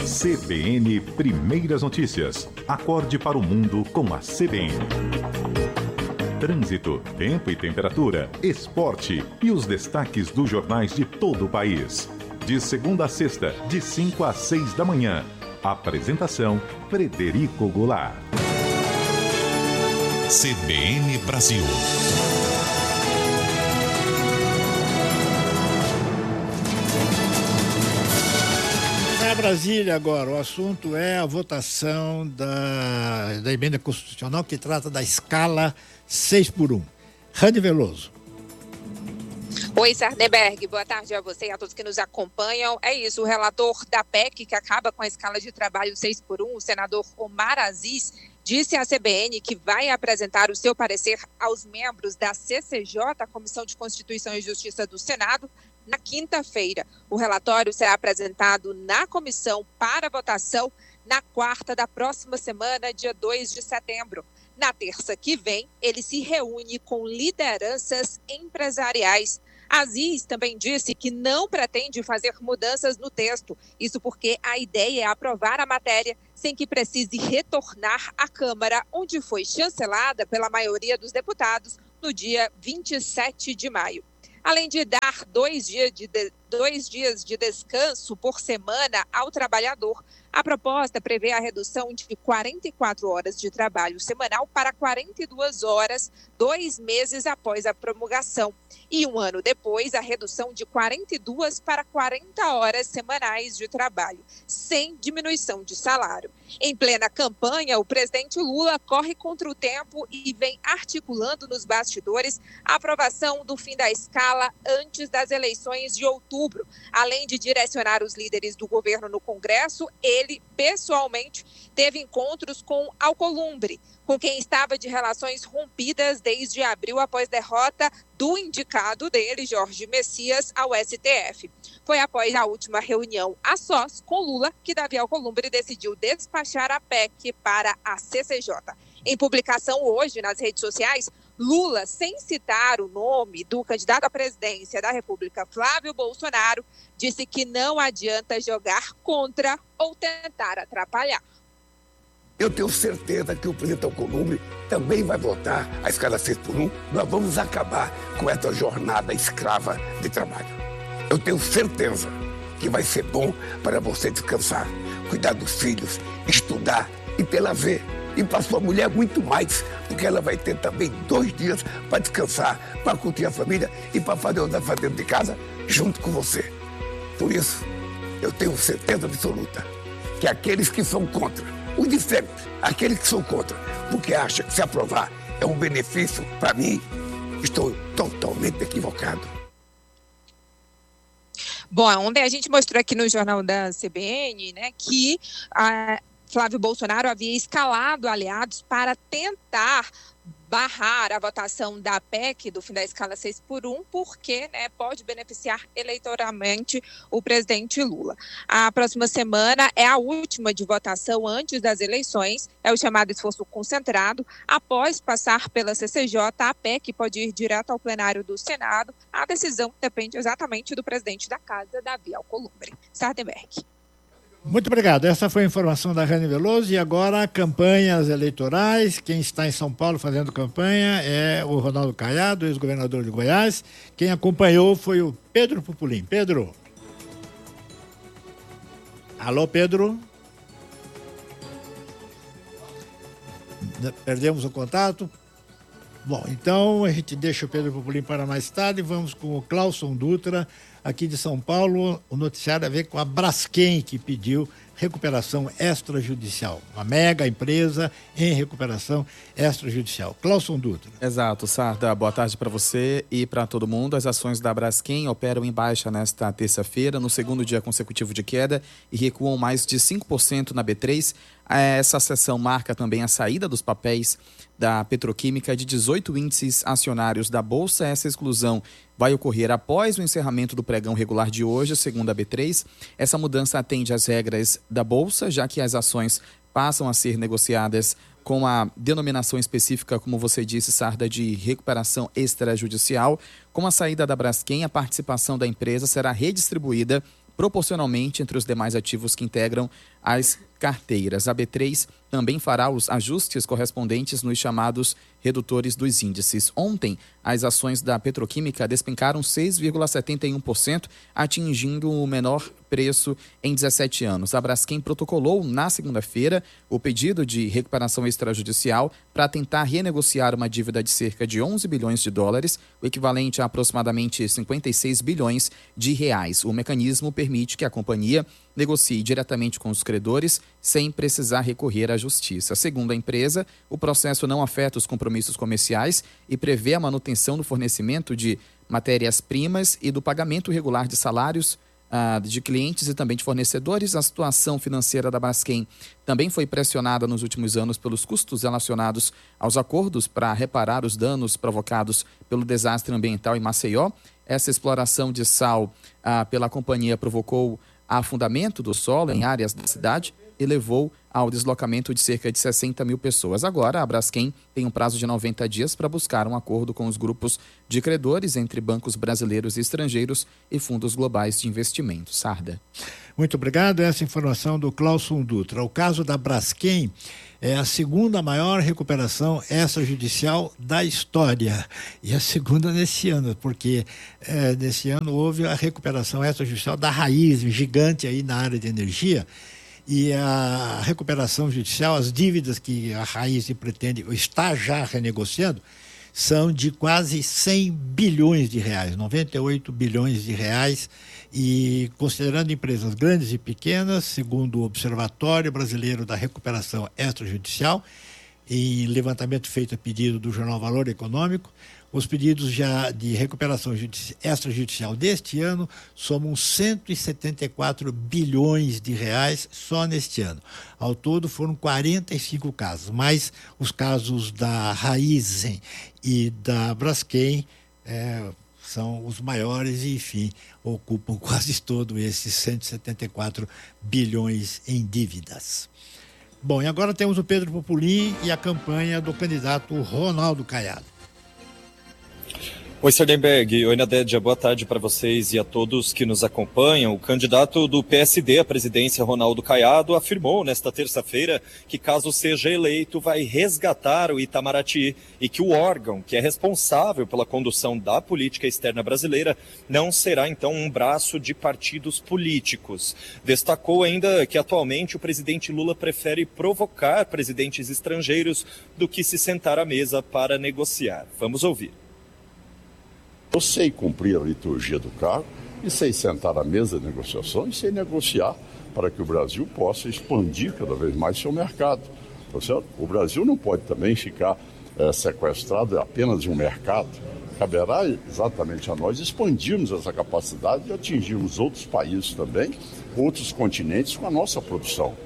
CBN Primeiras Notícias. Acorde para o mundo com a CBN. Trânsito, tempo e temperatura, esporte e os destaques dos jornais de todo o país. De segunda a sexta, de 5 às 6 da manhã. Apresentação, Frederico Goulart. CBN Brasil. Brasília agora, o assunto é a votação da emenda constitucional que trata da escala 6x1. Rani Veloso. Oi, Sardenberg, boa tarde a você e a todos que nos acompanham. É isso, o relator da PEC, que acaba com a escala de trabalho 6x1, o senador Omar Aziz, disse à CBN que vai apresentar o seu parecer aos membros da CCJ, a Comissão de Constituição e Justiça do Senado, na quinta-feira. O relatório será apresentado na comissão para votação na quarta da próxima semana, dia 2 de setembro. Na terça que vem, ele se reúne com lideranças empresariais. Aziz também disse que não pretende fazer mudanças no texto. Isso porque a ideia é aprovar a matéria sem que precise retornar à Câmara, onde foi chancelada pela maioria dos deputados no dia 27 de maio. Além de dar 2 dias de descanso por semana ao trabalhador, a proposta prevê a redução de 44 horas de trabalho semanal para 42 horas, 2 meses após a promulgação. E um ano depois, a redução de 42 para 40 horas semanais de trabalho, sem diminuição de salário. Em plena campanha, o presidente Lula corre contra o tempo e vem articulando nos bastidores a aprovação do fim da escala antes das eleições de outubro. Além de direcionar os líderes do governo no Congresso, ele, pessoalmente, teve encontros com Alcolumbre, com quem estava de relações rompidas desde abril após derrota do indicado dele, Jorge Messias, ao STF. Foi após a última reunião a sós com Lula que Davi Alcolumbre decidiu despachar a PEC para a CCJ. Em publicação hoje nas redes sociais, Lula, sem citar o nome do candidato à presidência da República, Flávio Bolsonaro, disse que não adianta jogar contra ou tentar atrapalhar. Eu tenho certeza que o presidente Alcolumbre também vai votar a escala 6x1. Nós vamos acabar com essa jornada escrava de trabalho. Eu tenho certeza que vai ser bom para você descansar, cuidar dos filhos, estudar e ter lazer. E para sua mulher muito mais, porque ela vai ter também 2 dias para descansar, para curtir a família e para fazer o dever de casa junto com você. Por isso, eu tenho certeza absoluta que aqueles que são contra, os diferentes, aqueles que são contra, porque acham que se aprovar é um benefício para mim, estou totalmente equivocado. Bom, ontem a gente mostrou aqui no Jornal da CBN, né, que Flávio Bolsonaro havia escalado aliados para tentar barrar a votação da PEC do fim da escala 6x1, porque pode beneficiar eleitoralmente o presidente Lula. A próxima semana é a última de votação antes das eleições, é o chamado esforço concentrado. Após passar pela CCJ, a PEC pode ir direto ao plenário do Senado. A decisão depende exatamente do presidente da casa, Davi Alcolumbre. Sardenberg. Muito obrigado. Essa foi a informação da Rani Veloso. E agora, campanhas eleitorais. Quem está em São Paulo fazendo campanha é o Ronaldo Caiado, ex-governador de Goiás. Quem acompanhou foi o Pedro Pupulim. Pedro. Alô, Pedro. Perdemos o contato. Bom, então a gente deixa o Pedro Pupulim para mais tarde. Vamos com o Clauson Dutra, aqui de São Paulo. O noticiário a ver com a Braskem, que pediu recuperação extrajudicial. Uma mega empresa em recuperação extrajudicial. Clauson Dutra. Exato, Sarda. Boa tarde para você e para todo mundo. As ações da Braskem operam em baixa nesta terça-feira, no segundo dia consecutivo de queda, e recuam mais de 5% na B3. Essa sessão marca também a saída dos papéis da Petroquímica de 18 índices acionários da Bolsa. Essa exclusão vai ocorrer após o encerramento do pregão regular de hoje, segundo a B3. Essa mudança atende às regras da Bolsa, já que as ações passam a ser negociadas com a denominação específica, como você disse, Sarda, de recuperação extrajudicial. Com a saída da Braskem, a participação da empresa será redistribuída proporcionalmente entre os demais ativos que integram as carteiras. A B3 também fará os ajustes correspondentes nos chamados redutores dos índices. Ontem, as ações da petroquímica despencaram 6,71%, atingindo o menor preço em 17 anos. A Braskem protocolou na segunda-feira o pedido de recuperação extrajudicial para tentar renegociar uma dívida de cerca de 11 bilhões de dólares, o equivalente a aproximadamente 56 bilhões de reais. O mecanismo permite que a companhia negocie diretamente com os credores sem precisar recorrer à justiça. Segundo a empresa, o processo não afeta os compromissos comerciais e prevê a manutenção do fornecimento de matérias-primas e do pagamento regular de salários de clientes e também de fornecedores. A situação financeira da Braskem também foi pressionada nos últimos anos pelos custos relacionados aos acordos para reparar os danos provocados pelo desastre ambiental em Maceió. Essa exploração de sal pela companhia provocou afundamento do solo em áreas da cidade e levou ao deslocamento de cerca de 60 mil pessoas. Agora, a Braskem tem um prazo de 90 dias para buscar um acordo com os grupos de credores entre bancos brasileiros e estrangeiros e fundos globais de investimento. Sarda. Muito obrigado. Essa informação do Clauson Dutra. O caso da Braskem é a segunda maior recuperação extrajudicial da história. E a segunda nesse ano, porque nesse ano houve a recuperação extrajudicial da Raiz, gigante aí na área de energia. E a recuperação judicial, as dívidas que a Raiz pretende, está já renegociando, são de quase 100 bilhões de reais, 98 bilhões de reais, e considerando empresas grandes e pequenas, segundo o Observatório Brasileiro da Recuperação Extrajudicial, em levantamento feito a pedido do jornal Valor Econômico, os pedidos já de recuperação extrajudicial deste ano somam 174 bilhões de reais só neste ano. Ao todo foram 45 casos, mas os casos da Raizen e da Braskem são os maiores e, enfim, ocupam quase todo esses 174 bilhões em dívidas. Bom, e agora temos o Pedro Populin e a campanha do candidato Ronaldo Caiado. Oi, Sardenberg. Oi, Nadédia. Boa tarde para vocês e a todos que nos acompanham. O candidato do PSD à presidência, Ronaldo Caiado, afirmou nesta terça-feira que, caso seja eleito, vai resgatar o Itamaraty e que o órgão que é responsável pela condução da política externa brasileira não será, então, um braço de partidos políticos. Destacou ainda que, atualmente, o presidente Lula prefere provocar presidentes estrangeiros do que se sentar à mesa para negociar. Vamos ouvir. Eu sei cumprir a liturgia do cargo e sei sentar à mesa de negociação e sei negociar para que o Brasil possa expandir cada vez mais seu mercado. Tá certo? O Brasil não pode também ficar sequestrado apenas de um mercado. Caberá exatamente a nós expandirmos essa capacidade de atingirmos outros países também, outros continentes com a nossa produção.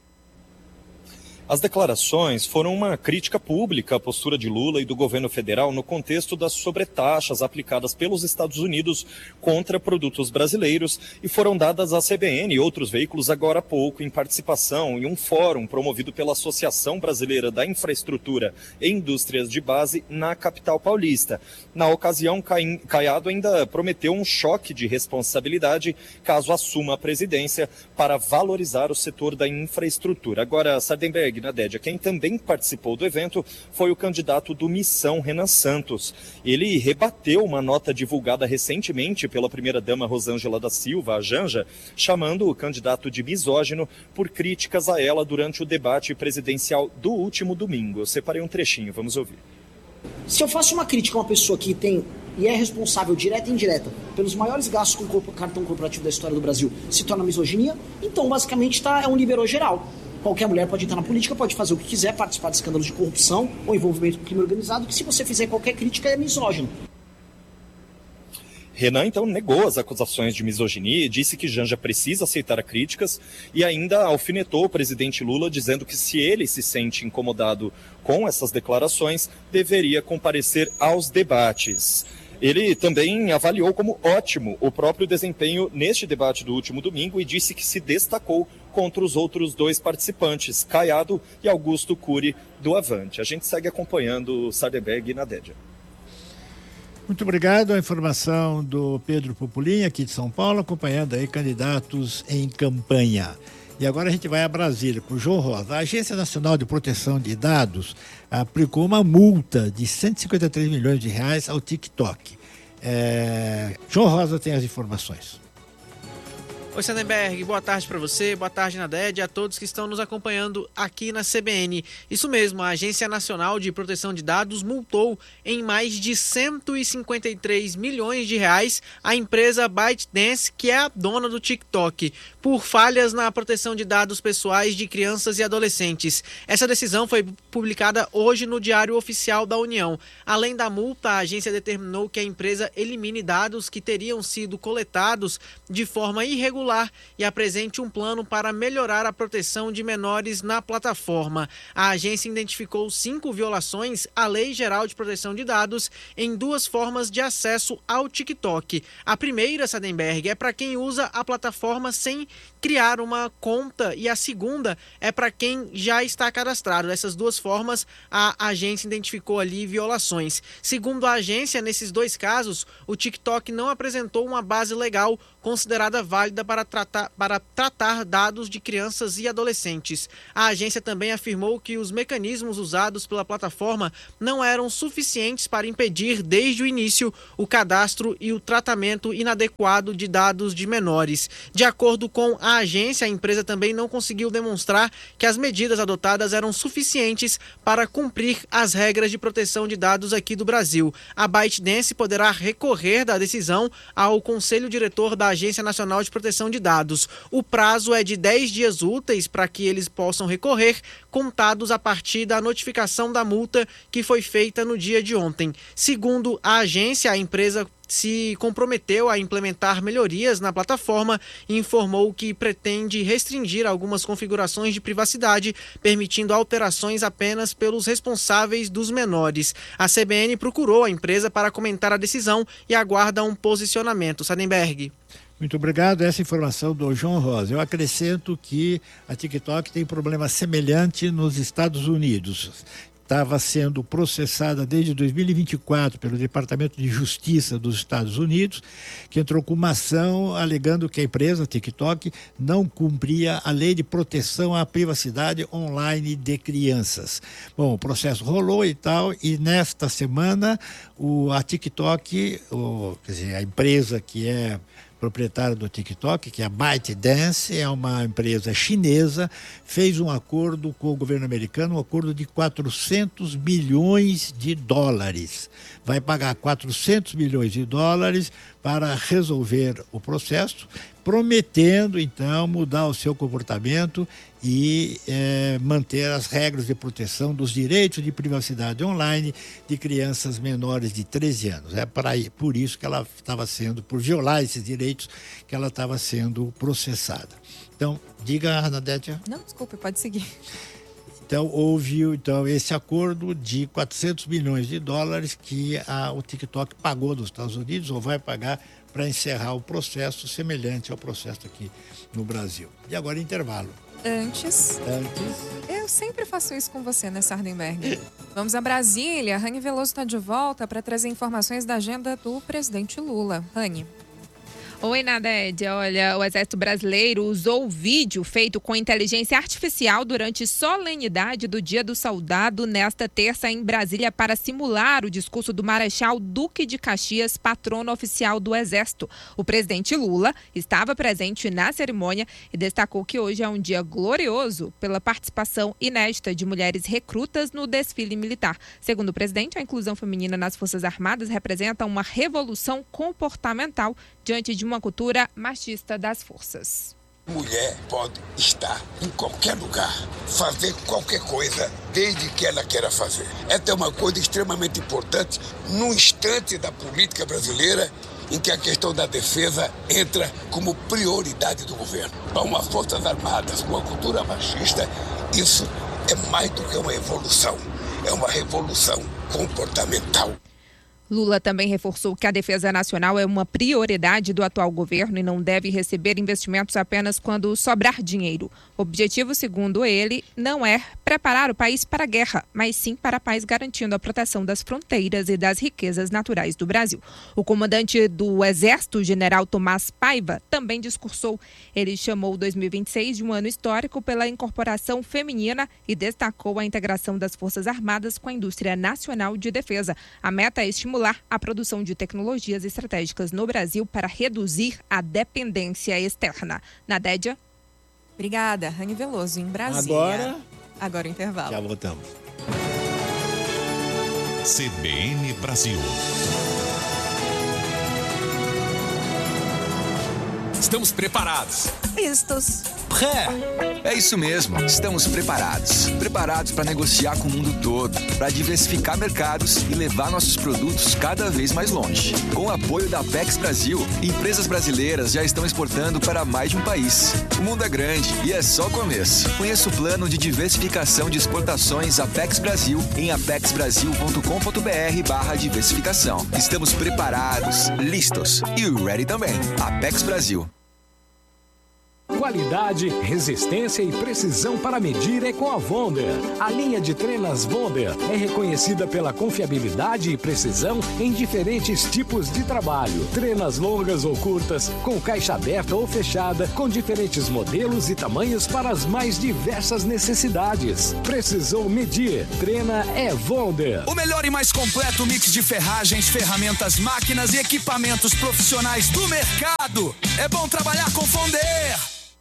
As declarações foram uma crítica pública à postura de Lula e do governo federal no contexto das sobretaxas aplicadas pelos Estados Unidos contra produtos brasileiros e foram dadas à CBN e outros veículos agora há pouco em participação em um fórum promovido pela Associação Brasileira da Infraestrutura e Indústrias de Base na capital paulista. Na ocasião, Caiado ainda prometeu um choque de responsabilidade caso assuma a presidência para valorizar o setor da infraestrutura. Agora, Sardenberg, Nadédia, quem também participou do evento foi o candidato do Missão, Renan Santos. Ele rebateu uma nota divulgada recentemente pela primeira-dama Rosângela da Silva, a Janja, chamando o candidato de misógino por críticas a ela durante o debate presidencial do último domingo. Eu separei um trechinho, vamos ouvir. Se eu faço uma crítica a uma pessoa que tem e é responsável, direta e indireta, pelos maiores gastos com o cartão corporativo da história do Brasil, se torna misoginia, então basicamente é um liberou geral. Qualquer mulher pode entrar na política, pode fazer o que quiser, participar de escândalos de corrupção ou envolvimento com crime organizado, que se você fizer qualquer crítica é misógino. Renan, então, negou as acusações de misoginia e disse que Janja precisa aceitar críticas e ainda alfinetou o presidente Lula, dizendo que se ele se sente incomodado com essas declarações, deveria comparecer aos debates. Ele também avaliou como ótimo o próprio desempenho neste debate do último domingo e disse que se destacou contra os outros dois participantes, Caiado e Augusto Cury, do Avante. A gente segue acompanhando Sardenberg e Nadédia. Muito obrigado. A informação do Pedro Pupulinha, aqui de São Paulo, acompanhando aí candidatos em campanha. E agora a gente vai a Brasília com o João Rosa. A Agência Nacional de Proteção de Dados aplicou uma multa de 153 milhões de reais ao TikTok. João Rosa tem as informações. Oi, Sardenberg, boa tarde para você, boa tarde, Naded, a todos que estão nos acompanhando aqui na CBN. Isso mesmo, a Agência Nacional de Proteção de Dados multou em mais de 153 milhões de reais a empresa ByteDance, que é a dona do TikTok, por falhas na proteção de dados pessoais de crianças e adolescentes. Essa decisão foi publicada hoje no Diário Oficial da União. Além da multa, a agência determinou que a empresa elimine dados que teriam sido coletados de forma irregular e apresente um plano para melhorar a proteção de menores na plataforma. A agência identificou 5 violações à Lei Geral de Proteção de Dados em 2 formas de acesso ao TikTok. A primeira, Sardenberg, é para quem usa a plataforma sem criar uma conta, e a segunda é para quem já está cadastrado. Dessas 2 formas, a agência identificou ali violações. Segundo a agência, nesses 2 casos, o TikTok não apresentou uma base legal considerada válida para tratar dados de crianças e adolescentes. A agência também afirmou que os mecanismos usados pela plataforma não eram suficientes para impedir desde o início o cadastro e o tratamento inadequado de dados de menores. De acordo com a agência, a empresa também não conseguiu demonstrar que as medidas adotadas eram suficientes para cumprir as regras de proteção de dados aqui do Brasil. A ByteDance poderá recorrer da decisão ao Conselho Diretor da Agência Nacional de Proteção de Dados. O prazo é de 10 dias úteis para que eles possam recorrer, contados a partir da notificação da multa que foi feita no dia de ontem. Segundo a agência, a empresa se comprometeu a implementar melhorias na plataforma e informou que pretende restringir algumas configurações de privacidade, permitindo alterações apenas pelos responsáveis dos menores. A CBN procurou a empresa para comentar a decisão e aguarda um posicionamento. Sardenberg. Muito obrigado. Essa informação do João Rosa. Eu acrescento que a TikTok tem problema semelhante nos Estados Unidos. Estava sendo processada desde 2024 pelo Departamento de Justiça dos Estados Unidos, que entrou com uma ação alegando que a empresa, a TikTok, não cumpria a lei de proteção à privacidade online de crianças. Bom, o processo rolou e tal, e nesta semana a TikTok, quer dizer, a empresa que é proprietária do TikTok, que é a ByteDance, é uma empresa chinesa, fez um acordo com o governo americano, um acordo de 400 milhões de dólares. Vai pagar 400 milhões de dólares para resolver o processo, prometendo, então, mudar o seu comportamento e manter as regras de proteção dos direitos de privacidade online de crianças menores de 13 anos. Por isso que ela estava sendo, por violar esses direitos, que ela estava sendo processada. Então, diga, Anadétia. Não, desculpe, pode seguir. Então, houve esse acordo de 400 milhões de dólares que o TikTok pagou dos Estados Unidos, ou vai pagar, para encerrar o processo semelhante ao processo aqui no Brasil. E agora, intervalo. Antes, eu sempre faço isso com você, né, Sardenberg? Vamos a Brasília. Rani Veloso está de volta para trazer informações da agenda do presidente Lula. Rani. Oi, Naded. Olha, o Exército Brasileiro usou o vídeo feito com inteligência artificial durante solenidade do Dia do Soldado nesta terça em Brasília para simular o discurso do Marechal Duque de Caxias, patrono oficial do Exército. O presidente Lula estava presente na cerimônia e destacou que hoje é um dia glorioso pela participação inédita de mulheres recrutas no desfile militar. Segundo o presidente, a inclusão feminina nas Forças Armadas representa uma revolução comportamental diante de uma cultura machista das forças. Mulher pode estar em qualquer lugar, fazer qualquer coisa, desde que ela queira fazer. Essa é uma coisa extremamente importante num instante da política brasileira em que a questão da defesa entra como prioridade do governo. Para uma Forças Armadas com uma cultura machista, isso é mais do que uma evolução, é uma revolução comportamental. Lula também reforçou que a defesa nacional é uma prioridade do atual governo e não deve receber investimentos apenas quando sobrar dinheiro. O objetivo, segundo ele, não é preparar o país para a guerra, mas sim para a paz, garantindo a proteção das fronteiras e das riquezas naturais do Brasil. O comandante do Exército, general Tomás Paiva, também discursou. Ele chamou 2026 de um ano histórico pela incorporação feminina e destacou a integração das Forças Armadas com a indústria nacional de defesa. A meta é estimular a produção de tecnologias estratégicas no Brasil para reduzir a dependência externa. Nadédia? Obrigada, Rani Veloso, em Brasília. Agora o intervalo. Já voltamos. CBN Brasil. Estamos preparados. Vistos. É isso mesmo, estamos preparados. Preparados para negociar com o mundo todo, para diversificar mercados e levar nossos produtos cada vez mais longe. Com o apoio da Apex Brasil, empresas brasileiras já estão exportando para mais de um país. O mundo é grande e é só o começo. Conheça o plano de diversificação de exportações Apex Brasil em apexbrasil.com.br/diversificação. Estamos preparados, listos e ready também. Apex Brasil. Qualidade, resistência e precisão para medir é com a Wonder. A linha de trenas Wonder é reconhecida pela confiabilidade e precisão em diferentes tipos de trabalho. Trenas longas ou curtas, com caixa aberta ou fechada, com diferentes modelos e tamanhos para as mais diversas necessidades. Precisou medir, treina é Wonder. O melhor e mais completo mix de ferragens, ferramentas, máquinas e equipamentos profissionais do mercado. É bom trabalhar com Wonder.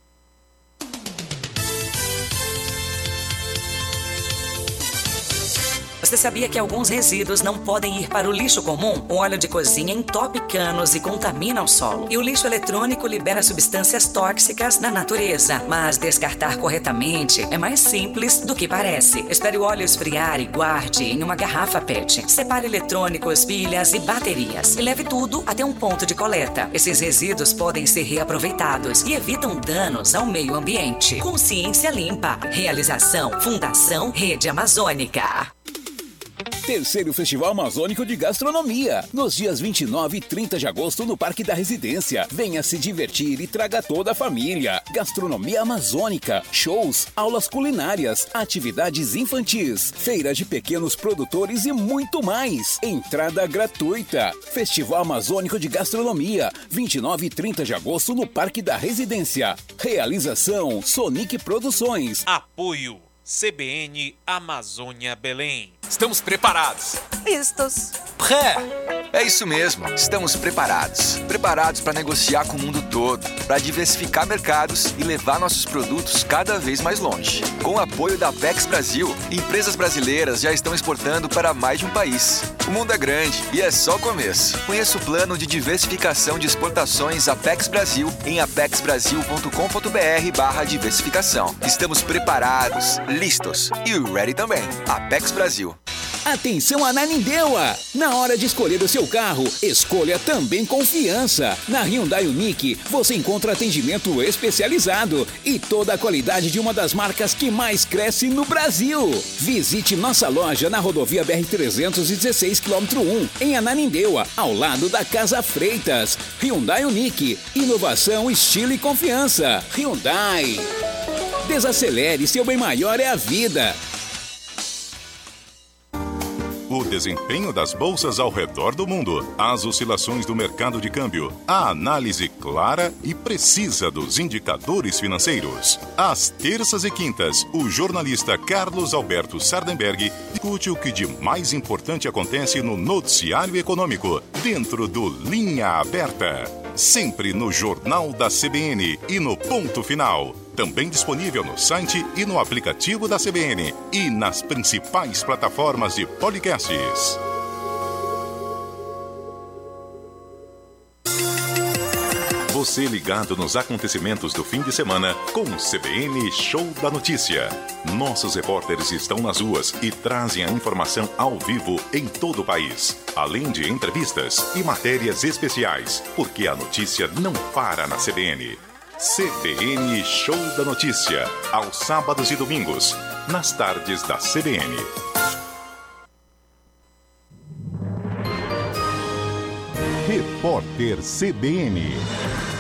Você sabia que alguns resíduos não podem ir para o lixo comum? O óleo de cozinha entope canos e contamina o solo. E o lixo eletrônico libera substâncias tóxicas na natureza. Mas descartar corretamente é mais simples do que parece. Espere o óleo esfriar e guarde em uma garrafa PET. Separe eletrônicos, pilhas e baterias. E leve tudo até um ponto de coleta. Esses resíduos podem ser reaproveitados e evitam danos ao meio ambiente. Consciência Limpa. Realização Fundação Rede Amazônica. Terceiro Festival Amazônico de Gastronomia, nos dias 29 e 30 de agosto no Parque da Residência. Venha se divertir e traga toda a família. Gastronomia amazônica, shows, aulas culinárias, atividades infantis, feira de pequenos produtores e muito mais. Entrada gratuita. Festival Amazônico de Gastronomia, 29 e 30 de agosto no Parque da Residência. Realização Sonic Produções. Apoio CBN Amazônia Belém. Estamos preparados. Vistos. É isso mesmo, estamos preparados. Preparados para negociar com o mundo todo, para diversificar mercados e levar nossos produtos cada vez mais longe. Com o apoio da Apex Brasil, empresas brasileiras já estão exportando para mais de um país. O mundo é grande e é só o começo. Conheça o plano de diversificação de exportações Apex Brasil em apexbrasil.com.br/diversificação. Estamos preparados, listos e ready também. Apex Brasil. Atenção Ananindeua! Na hora de escolher o seu carro, escolha também confiança. Na Hyundai Unique, você encontra atendimento especializado e toda a qualidade de uma das marcas que mais cresce no Brasil. Visite nossa loja na rodovia BR-316, km 1, em Ananindeua, ao lado da Casa Freitas. Hyundai Unique, inovação, estilo e confiança. Hyundai. Desacelere, seu bem maior é a vida. O desempenho das bolsas ao redor do mundo, as oscilações do mercado de câmbio, a análise clara e precisa dos indicadores financeiros. Às terças e quintas, o jornalista Carlos Alberto Sardenberg discute o que de mais importante acontece no noticiário econômico, dentro do Linha Aberta. Sempre no Jornal da CBN e no Ponto Final. Também disponível no site e no aplicativo da CBN e nas principais plataformas de podcasts. Você ligado nos acontecimentos do fim de semana com o CBN Show da Notícia. Nossos repórteres estão nas ruas e trazem a informação ao vivo em todo o país. Além de entrevistas e matérias especiais, porque a notícia não para na CBN. CBN Show da Notícia, aos sábados e domingos, nas tardes da CBN. Repórter CBN.